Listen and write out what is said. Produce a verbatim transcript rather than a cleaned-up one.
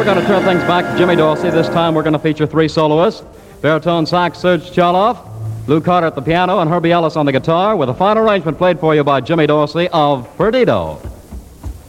going to turn things back to Jimmy Dorsey. This time we're going to feature three soloists. Baritone sax Serge Charloff, Lou Carter at the piano, and Herbie Ellis on the guitar, with a final arrangement played for you by Jimmy Dorsey of Perdido.